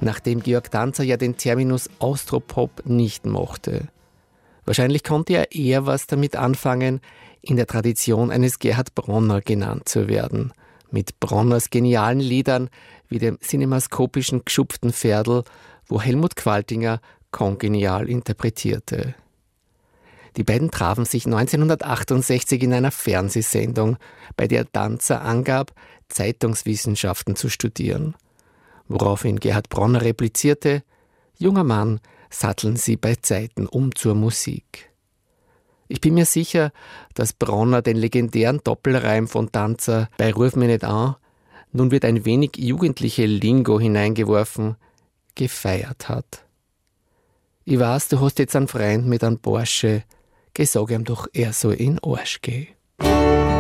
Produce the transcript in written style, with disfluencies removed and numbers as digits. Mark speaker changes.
Speaker 1: nachdem Georg Danzer ja den Terminus Austropop nicht mochte. Wahrscheinlich konnte er eher was damit anfangen, in der Tradition eines Gerhard Bronner genannt zu werden, mit Bronners genialen Liedern wie dem cinemaskopischen Gschupften Pferdl, wo Helmut Qualtinger kongenial interpretierte. Die beiden trafen sich 1968 in einer Fernsehsendung, bei der Danzer angab, Zeitungswissenschaften zu studieren. Woraufhin Gerhard Bronner replizierte: »Junger Mann, satteln Sie bei Zeiten um zur Musik.« Ich bin mir sicher, dass Bronner den legendären Doppelreim von Danzer bei »Ruf mich nicht an«, nun wird ein wenig jugendliche Lingo hineingeworfen, gefeiert hat. Ich weiß, du hast jetzt einen Freund mit einem Porsche, geh sag ihm doch, er soll in Arsch gehen.